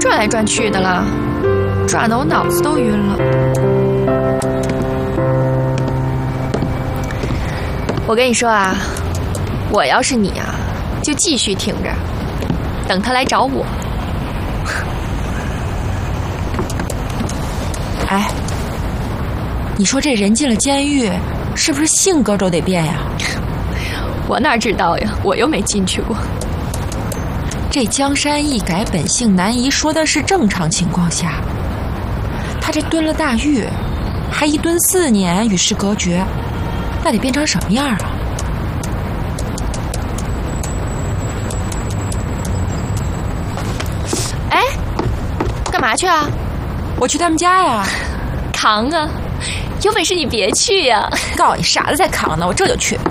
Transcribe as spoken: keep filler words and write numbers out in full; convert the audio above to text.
转来转去的了，转得我脑子都晕了。我跟你说啊，我要是你啊，就继续挺着，等他来找我。 哎，你说这人进了监狱，是不是性格都得变呀？ 我哪知道呀，我又没进去过。 这江山易改，本性难移，说的是正常情况下。他这蹲了大狱，还一蹲四年，与世隔绝，那得变成什么样啊？ 哎，干嘛去啊？ 我去他们家呀。 扛啊！有本事你别去呀！ 告诉你，傻子才扛呢，我这就去。